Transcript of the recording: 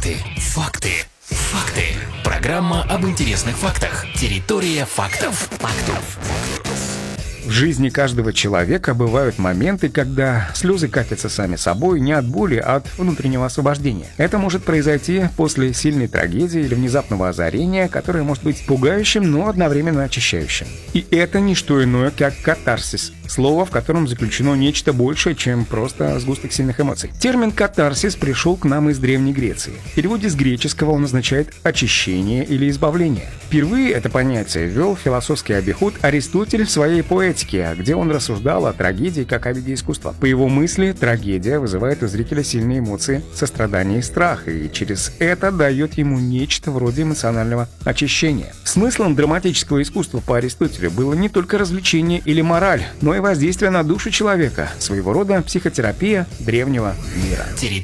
Факты, факты, факты. Программа об интересных фактах. Территория фактов. В жизни каждого человека бывают моменты, когда слезы катятся сами собой не от боли, а от внутреннего освобождения. Это может произойти после сильной трагедии или внезапного озарения, которое может быть пугающим, но одновременно очищающим. И это не что иное, как катарсис. Слово, в котором заключено нечто большее, чем просто сгусток сильных эмоций. Термин «катарсис» пришел к нам из Древней Греции. В переводе с греческого он означает «очищение» или «избавление». Впервые это понятие ввел в философский обиход Аристотель в своей поэтике, где он рассуждал о трагедии как о виде искусства. По его мысли, трагедия вызывает у зрителя сильные эмоции сострадания и страха, и через это дает ему нечто вроде эмоционального очищения. Смыслом драматического искусства по Аристотелю было не только развлечение или мораль, но и воздействие на душу человека, своего рода психотерапия древнего мира.